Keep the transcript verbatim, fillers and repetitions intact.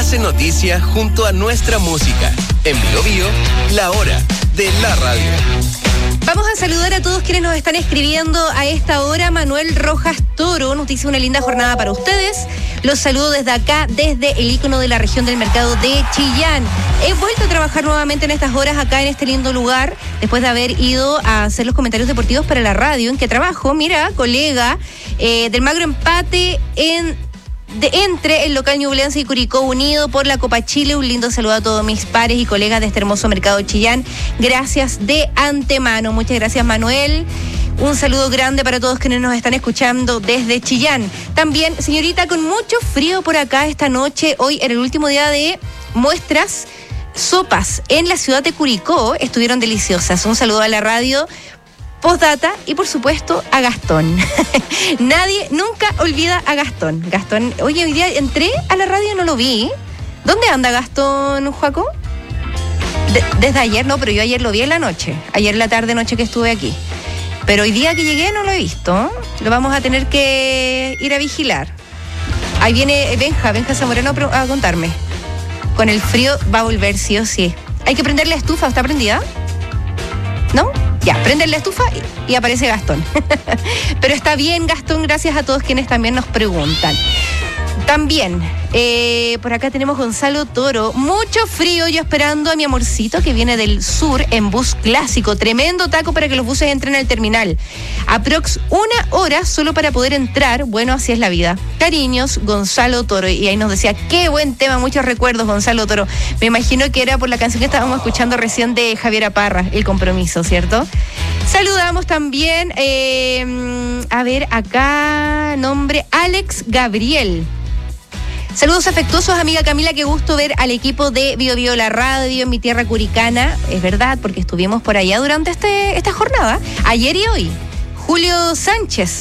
hace noticia junto a nuestra música. En Bio Bio, la hora de la radio. Vamos a saludar a todos quienes nos están escribiendo a esta hora. Manuel Rojas Toro nos dice una linda jornada para ustedes. Los saludo desde acá, desde el ícono de la región del mercado de Chillán. He vuelto a trabajar nuevamente en estas horas acá en este lindo lugar, después de haber ido a hacer los comentarios deportivos para la radio en que trabajo. Mira, colega eh, del Magro Empate en... De entre el local Ñublense y Curicó unido por la Copa Chile. Un lindo saludo a todos mis pares y colegas de este hermoso mercado Chillán. Gracias de antemano. Muchas gracias, Manuel. Un saludo grande para todos quienes nos están escuchando desde Chillán. También, señorita, con mucho frío por acá esta noche. Hoy era el último día de muestras. Sopas en la ciudad de Curicó estuvieron deliciosas. Un saludo a la radio. Postdata y por supuesto a Gastón. Nadie nunca olvida a Gastón. Gastón, oye, hoy día entré a la radio y no lo vi. ¿Dónde anda Gastón, Joaco? De, desde ayer, no, pero yo ayer lo vi en la noche. Ayer en la tarde, noche que estuve aquí. Pero hoy día que llegué no lo he visto. Lo vamos a tener que ir a vigilar. Ahí viene Benja, Benja Zamorano a contarme. Con el frío va a volver sí o sí. Hay que prender la estufa, ¿está prendida? ¿No? Ya, prenden la estufa y, y aparece Gastón. Pero está bien, Gastón, gracias a todos quienes también nos preguntan. También, eh, por acá tenemos Gonzalo Toro. Mucho frío, yo esperando a mi amorcito que viene del sur en bus clásico. Tremendo taco para que los buses entren al terminal. Aprox una hora solo para poder entrar. Bueno, así es la vida. Cariños, Gonzalo Toro. Y ahí nos decía, qué buen tema, muchos recuerdos, Gonzalo Toro. Me imagino que era por la canción que estábamos escuchando recién de Javiera Parra, El Compromiso, ¿cierto? Saludamos también, eh, a ver, acá, nombre Alex Gabriel. Saludos afectuosos, amiga Camila, qué gusto ver al equipo de Bio Bio la radio en mi tierra curicana. Es verdad, porque estuvimos por allá durante este, esta jornada, ayer y hoy. Julio Sánchez